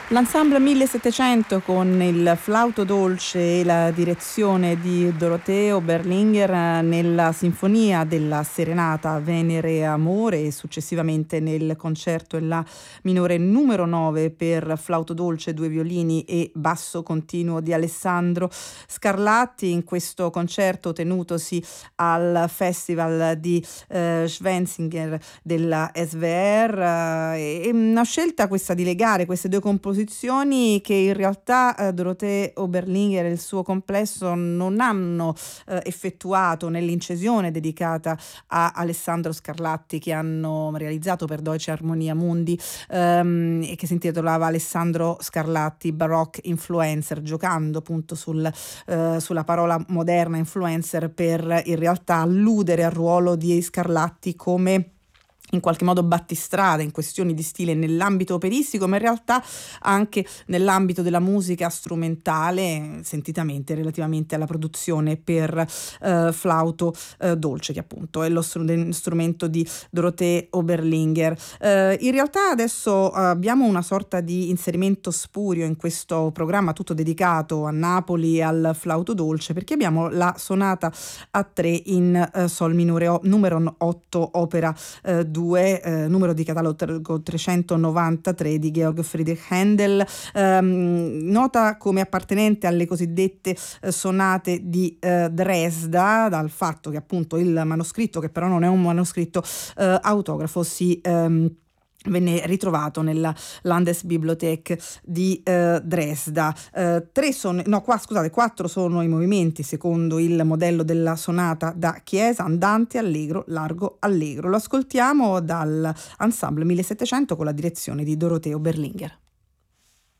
L'Ensemble 1700 con il flauto dolce e la direzione di Dorotheo Berlinger nella sinfonia della Serenata Venere e Amore e successivamente nel concerto in La minore numero 9 per flauto dolce, due violini e basso continuo di Alessandro Scarlatti, in questo concerto tenutosi al Festival di Schwensinger della SWR. È una scelta questa di legare queste due composizioni che in realtà Dorotheo Berlinger e il suo complesso non hanno effettuato nell'incisione dedicata a Alessandro Scarlatti, che hanno realizzato per Deutsche Harmonia Mundi e che si intitolava Alessandro Scarlatti Baroque Influencer, giocando appunto sulla parola moderna influencer per in realtà alludere al ruolo di Scarlatti come in qualche modo battistrada in questioni di stile nell'ambito operistico, ma in realtà anche nell'ambito della musica strumentale, sentitamente relativamente alla produzione per flauto dolce, che appunto è lo strumento di Dorotheo Berlinger. In realtà adesso abbiamo una sorta di inserimento spurio in questo programma tutto dedicato a Napoli e al flauto dolce, perché abbiamo la sonata a 3 in sol minore numero 8 opera 2, numero di catalogo 393 di Georg Friedrich Händel, nota come appartenente alle cosiddette sonate di Dresda, dal fatto che appunto il manoscritto, che però non è un manoscritto autografo, venne ritrovato nella Landesbibliothek di Dresda. 4 sono i movimenti secondo il modello della sonata da chiesa, andante, allegro, largo, allegro. Lo ascoltiamo dall'Ensemble 1700 con la direzione di Dorotheo Berlinger.